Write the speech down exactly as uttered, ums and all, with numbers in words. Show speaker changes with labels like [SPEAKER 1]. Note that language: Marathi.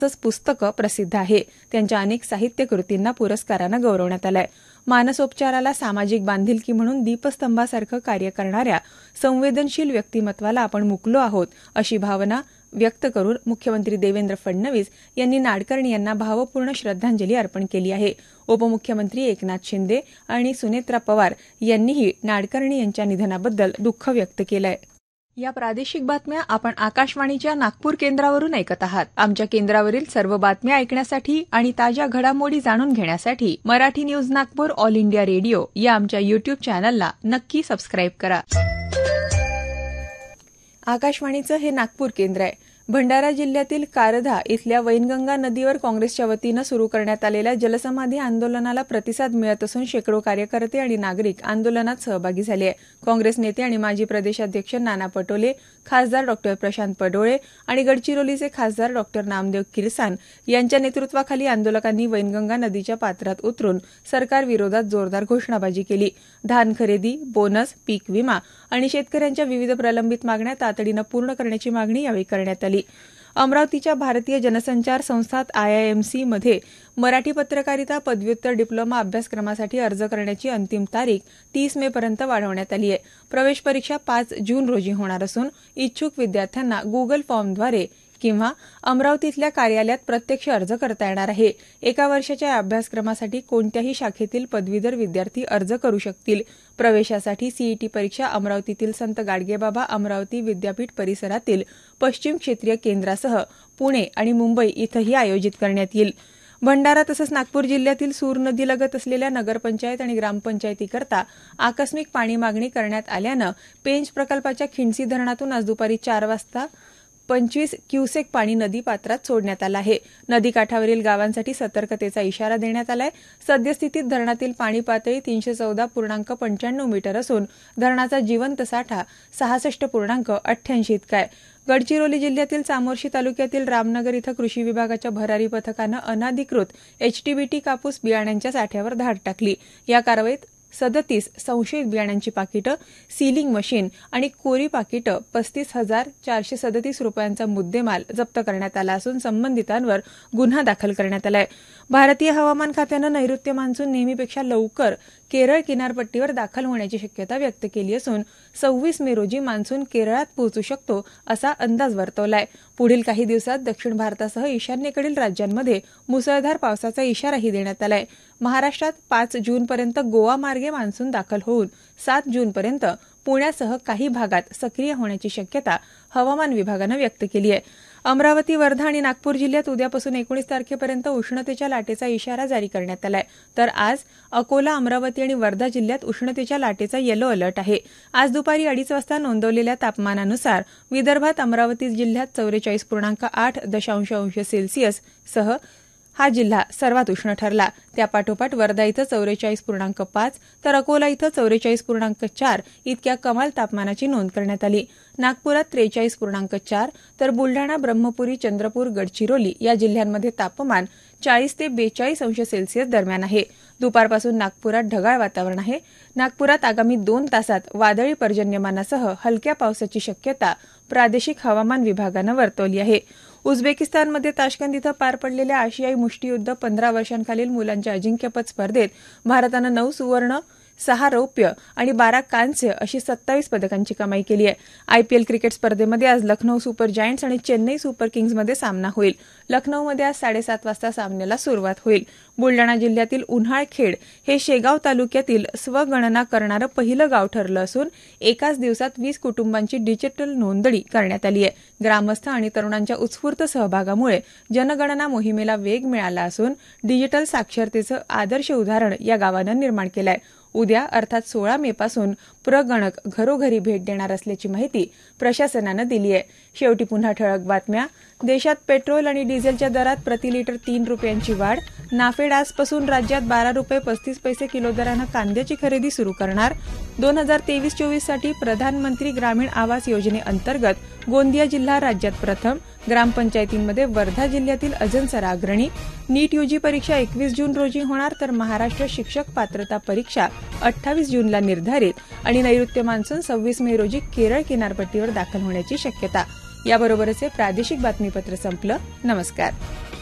[SPEAKER 1] तसंच पुस्तकं प्रसिद्ध आहे. त्यांच्या अनेक साहित्य कृतींना पुरस्कारानं गौरवण्यात आलंय. मानसोपचाराला सामाजिक बांधिलकी म्हणून दीपस्तंभासारखं कार्य करणाऱ्या संवेदनशील व्यक्तिमत्वाला आपण मुकलो आहोत, अशी भावना व्यक्त करून मुख्यमंत्री देवेंद्र फडणवीस यांनी नाडकर्णी यांना भावपूर्ण श्रद्धांजली अर्पण केली आहे. उपमुख्यमंत्री एकनाथ शिंदे आणि सुनेत्रा पवार यांनीही नाडकर्णी यांच्या निधनाबद्दल दुःख व्यक्त केलंय. या प्रादेशिक बातम्या आपण आकाशवाणीच्या नागपूर केंद्रावरून ऐकत आहात. आमच्या केंद्रावरील सर्व बातम्या ऐकण्यासाठी आणि ताज्या घडामोडी जाणून घेण्यासाठी Marathi news Nagpur all India radio या आमच्या युट्यूब चॅनलला नक्की सबस्क्राईब करा. आकाशवाणीचं हे नागपूर केंद्र आहे. भंडारा जिल्ह्यातील कारधा इथल्या वैनगंगा नदीवर काँग्रेसच्या वतीनं सुरू करण्यात आलेल्या जलसमाधी आंदोलनाला प्रतिसाद मिळत असून शेकडो कार्यकर्ते आणि नागरिक आंदोलनात सहभागी झाले आहेत. काँग्रेस नेते आणि माजी प्रदेशाध्यक्ष नाना पटोले, खासदार डॉक्टर प्रशांत पडोळे आणि गडचिरोलीचे खासदार डॉक्टर नामदेव किरसान यांच्या नेतृत्वाखाली आंदोलकांनी वैनगंगा नदीच्या पात्रात उतरून सरकार विरोधात जोरदार घोषणाबाजी केली. धान खरेदी, बोनस, पीक विमा आणि शेतकऱ्यांच्या विविध प्रलंबित मागण्या तातडीनं पूर्ण करण्याची मागणी यावेळी करण्यात आली. अमरावतीच्या भारतीय जनसंचार संस्थात आय आय एम सी मध्ये मराठी पत्रकारिता पदव्युत्तर डिप्लोमा अभ्यासक्रमासाठी अर्ज करण्याची अंतिम तारीख तीस मे पर्यंत वाढवण्यात आली आहे. प्रवेश परीक्षा पाच जून रोजी होणार असून इच्छुक विद्यार्थ्यांना गुगल फॉर्मद्वारे किंवा अमरावतीतल्या कार्यालयात प्रत्यक्ष अर्ज करता येणार आहे. एका वर्षाच्या अभ्यासक्रमासाठी कोणत्याही शाखेतील पदवीधर विद्यार्थी अर्ज करू शकतील. प्रवेशासाठी सीईटी परीक्षा अमरावतीतील संत गाडगेबाबा अमरावती विद्यापीठ परिसरातील पश्चिम क्षेत्रीय केंद्रासह पुणे आणि मुंबई इथंही आयोजित करण्यात येईल. भंडारा तसंच नागपूर जिल्ह्यातील सूर नदीलगत असलेल्या नगरपंचायत आणि ग्रामपंचायतीकरता आकस्मिक पाणी मागणी करण्यात आल्यानं पेंच प्रकल्पाच्या खिंडसी धरणातून आज दुपारी चार वाजता पंचवीस क्युसेक पाणी नदीपात्रात सोडण्यात आलं आहे. नदीकाठावरील गावांसाठी सतर्कतेचा इशारा देण्यात आलाय. सद्यस्थितीत धरणातील पाणी पातळी तीनशे चौदा पूर्णांक पंच्याण्णव मीटर असून धरणाचा जिवंत साठा सहासष्ट पूर्णांक अठ्ठ्याऐंशी इतका आहे. गडचिरोली जिल्ह्यातील चामोर्शी तालुक्यातील रामनगर इथं कृषी विभागाच्या भरारी पथकानं अनधिकृत एचटीबीटी कापूस बियाण्यांच्या साठ्यावर धाड टाकली. या कारवाईत सदतीस संशयित बियाण्यांची पाकिटं, सीलिंग मशीन आणि कोरी पाकिटं पस्तीस हजार चारशे सदतीस रुपयांचा मुद्देमाल जप्त करण्यात आला असून संबंधितांवर गुन्हा दाखल करण्यात आला आहे. भारतीय हवामान खात्यानं नैऋत्य मान्सून नेहमीपेक्षा लवकर केरळ किनारपट्टीवर दाखल होण्याची शक्यता व्यक्त केली असून सव्वीस मे रोजी मान्सून केरळात पोहोचू शकतो असा अंदाज वर्तवलाय. पुढील काही दिवसात दक्षिण भारतासह ईशान्येकडील राज्यांमध्ये मुसळधार पावसाचा इशाराही देण्यात आलाय. महाराष्ट्रात पाच जूनपर्यंत गोवा मार्गे मान्सून दाखल होऊन सात जूनपर्यंत पुण्यासह काही भागात सक्रिय होण्याची शक्यता हवामान विभागानं व्यक्त केली आहे. अमरावती, वर्धा आणि नागपूर जिल्ह्यात उद्यापासून एकोणीस तारखेपर्यंत उष्णतेच्या लाटेचा इशारा जारी करण्यात आलाय. तर आज अकोला, अमरावती आणि वर्धा जिल्ह्यात उष्णतेच्या लाटेचा येलो अलर्ट आहे. आज दुपारी अडीच वाजता नोंदवलेल्या तापमानानुसार विदर्भात अमरावती जिल्ह्यात चौवेचाळीस पूर्णांक आठ दशांश अंश सेल्सिअस सह हा जिल्हा सर्वात उष्ण ठरला. त्यापाठोपाठ वर्धा इथं चौवेचाळीस पूर्णांक पाच तर अकोला इथं चौवेचाळीस पूर्णांक चार इतक्या कमाल तापमानाची नोंद करण्यात आली. नागपुरात त्रेचाळीस पूर्णांक चार तर बुलढाणा, ब्रह्मपुरी, चंद्रपूर, गडचिरोली या जिल्ह्यांमध्ये तापमान चाळीस ते बेचाळीस अंश सेल्सिअस दरम्यान आहे. दुपारपासून नागपुरात ढगाळ वातावरण आहे. नागपुरात आगामी दोन तासात वादळी पर्जन्यमानासह हलक्या पावसाची शक्यता प्रादेशिक हवामान विभागानं वर्तवली आहे. उझबेकिस्तानमध्ये ताश्कंद इथं पार पडलेल्या आशियाई मुष्टियुद्ध पंधरा वर्षांखालील मुलांच्या अजिंक्यपद स्पर्धेत भारतानं नऊ सुवर्ण, सहा रौप्य आणि बारा कांस्य अशी सत्तावीस पदकांची कमाई केली आहे. आयपीएल क्रिकेट स्पर्धेमध्ये आज लखनौ सुपर जायंट्स आणि चेन्नई सुपर किंग्जमध्ये सामना होईल. लखनौमध्ये आज साडेसात वाजता सामन्याला सुरुवात होईल. बुलडाणा जिल्ह्यातील उन्हाळखेड हे शेगाव तालुक्यातील स्वगणना करणारं पहिलं गाव ठरलं असून एकाच दिवसात वीस कुटुंबांची डिजिटल नोंदणी करण्यात आली आहे. ग्रामस्थ आणि तरुणांच्या उत्स्फूर्त सहभागामुळे जनगणना मोहिमेला वेग मिळाला असून डिजिटल साक्षरतेचं आदर्श उदाहरण या गावानं निर्माण केलं आहे. उद्या अर्थात सोळा मे पासून प्रगणक घरोघरी भेट देणार असल्याची माहिती प्रशासनानं दिली आहे. शेवटी पुन्हा ठळक बातम्या. देशात पेट्रोल आणि डिझेलच्या दरात प्रति लिटर तीन रुपयांची वाढ. नाफेड आजपासून राज्यात बारा रुपये पस्तीस पैसे किलो दरानं कांद्याची खरेदी सुरू करणार. दोन हजार तेवीस चोवीस साठी प्रधानमंत्री ग्रामीण आवास योजनेअंतर्गत गोंदिया जिल्हा राज्यात प्रथम. ग्रामपंचायतींमध्ये वर्धा जिल्ह्यातील अजनसरा अग्रणी. नीट यूजी परीक्षा एकवीस जून रोजी होणार तर महाराष्ट्र शिक्षक पात्रता परीक्षा अठ्ठावीस जूनला निर्धारित आणि नैऋत्य मान्सून सव्वीस मे रोजी केरळ किनारपट्टीवर दाखल होण्याची शक्यता. याबरोबरच हे प्रादेशिक बातमीपत्र संपलं. नमस्कार.